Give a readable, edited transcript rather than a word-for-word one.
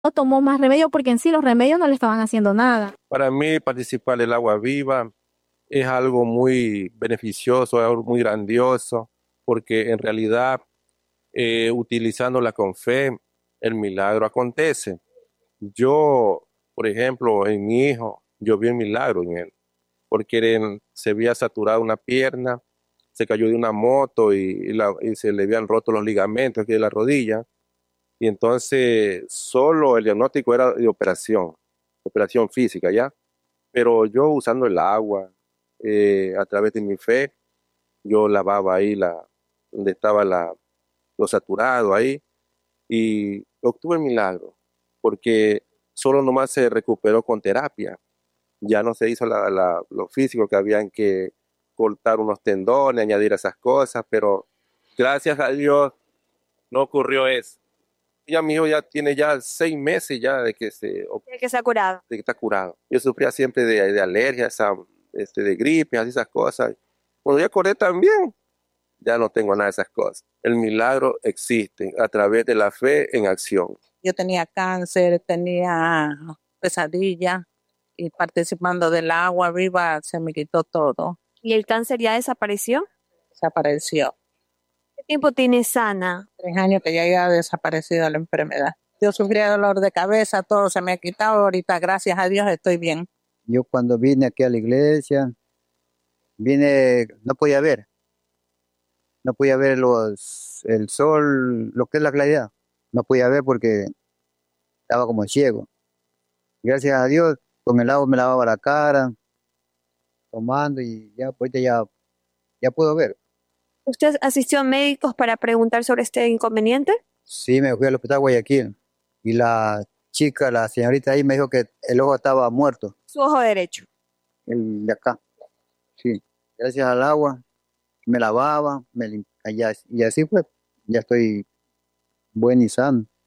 No tomó más remedio porque en sí los remedios no le estaban haciendo nada. Para mí participar del agua viva es algo muy beneficioso, es algo muy grandioso, porque en realidad utilizándola con fe, el milagro acontece. Yo, por ejemplo, en mi hijo, yo vi un milagro en él, porque se había saturado una pierna, se cayó de una moto y se le habían roto los ligamentos aquí de la rodilla, y entonces solo el diagnóstico era de operación física, ¿ya? Pero yo usando el agua, a través de mi fe, yo lavaba ahí donde estaba lo saturado ahí y obtuve el milagro, porque solo nomás se recuperó con terapia. Ya no se hizo lo físico que habían que cortar unos tendones, añadir esas cosas, pero gracias a Dios no ocurrió eso. Ya mi hijo ya tiene ya 6 meses ya El que se ha curado. de que está curado. Yo sufría siempre de alergias, de gripe, así esas cosas. Cuando ya acordé también, ya no tengo nada de esas cosas. El milagro existe a través de la fe en acción. Yo tenía cáncer, tenía pesadilla y participando del agua viva se me quitó todo, ¿Y el cáncer ya desapareció? desapareció. ¿Qué tiempo tiene sana? 3 años que ya había desaparecido la enfermedad. Yo sufría dolor de cabeza, todo se me ha quitado. Ahorita, gracias a Dios, estoy bien. Yo cuando vine aquí a la iglesia, vine, no podía ver el sol, lo que es la claridad. No podía ver porque estaba como ciego. Gracias a Dios, con el agua me lavaba la cara, tomando y ya, ahorita ya puedo ver. ¿Usted asistió a médicos para preguntar sobre este inconveniente? Sí, me fui al hospital Guayaquil y la chica, la señorita ahí me dijo que el ojo estaba muerto, Su ojo derecho. el de acá. Sí, gracias al agua me lavaba, y así fue, ya estoy buen y sano.